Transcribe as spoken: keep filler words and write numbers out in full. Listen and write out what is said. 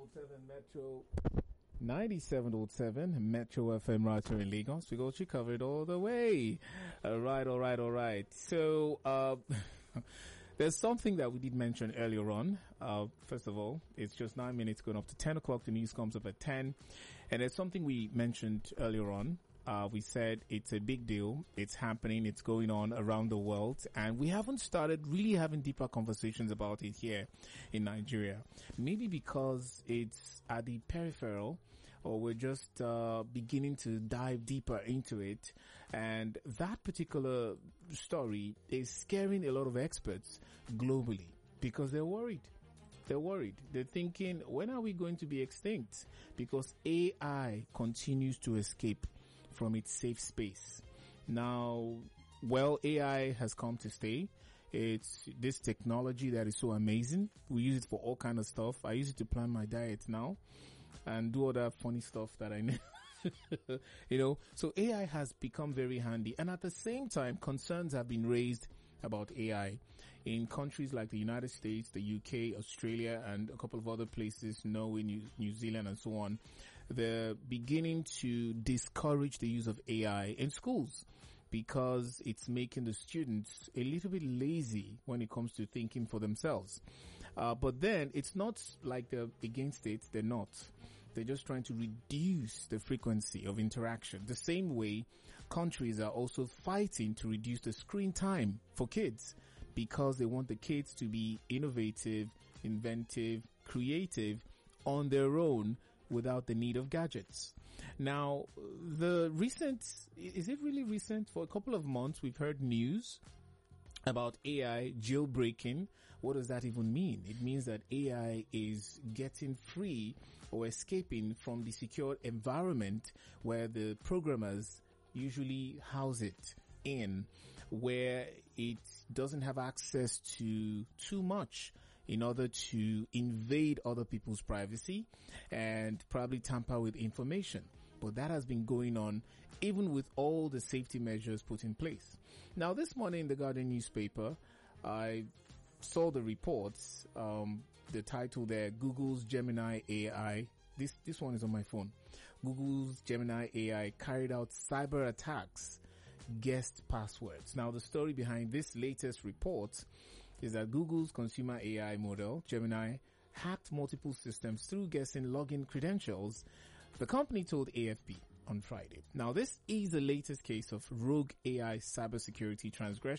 point seven Metro, ninety-seven point seven Metro F M right here in Lagos. We got you covered all the way. All right, all right, all right. So, uh, there's something that we did mention earlier on. Uh, first of all, it's just nine minutes going up to ten o'clock. The news comes up at ten. And there's something we mentioned earlier on. Uh, we said it's a big deal. It's happening. It's going on around the world. And we haven't started really having deeper conversations about it here in Nigeria. Maybe because it's at the peripheral, or we're just uh, beginning to dive deeper into it. And that particular story is scaring a lot of experts globally because they're worried. They're worried. They're thinking, when are we going to be extinct? Because A I continues to escape from its safe space. Now, well, A I has come to stay. It's this technology that is so amazing. We use it for all kind of stuff. I use it to plan my diet now and do other funny stuff that I know. You know, so A I has become very handy. And at the same time, concerns have been raised about A I in countries like the United States, the U K, Australia, and a couple of other places, Norway, New, New Zealand, and so on. They're beginning to discourage the use of A I in schools because it's making the students a little bit lazy when it comes to thinking for themselves. Uh, but then it's not like they're against it. They're not. They're just trying to reduce the frequency of interaction. The same way countries are also fighting to reduce the screen time for kids because they want the kids to be innovative, inventive, creative on their own without the need of gadgets. Now, the recent, is it really recent? For a couple of months, we've heard news about A I jailbreaking. What does that even mean? It means that A I is getting free or escaping from the secure environment where the programmers usually house it in, where it doesn't have access to too much in order to invade other people's privacy and probably tamper with information. But that has been going on even with all the safety measures put in place. Now, this morning in the Guardian newspaper, I saw the reports, um, the title there, Google's Gemini A I. This, this one is on my phone. Google's Gemini A I carried out cyber attacks, guessed passwords. Now, the story behind this latest report is that Google's consumer A I model, Gemini, hacked multiple systems through guessing login credentials, the company told A F P on Friday. Now, this is the latest case of rogue A I cybersecurity transgression